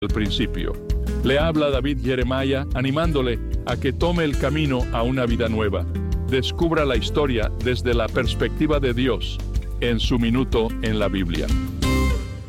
al principio. Le habla David Jeremiah animándole a que tome el camino a una vida nueva. Descubra la historia desde la perspectiva de Dios en su minuto en la Biblia.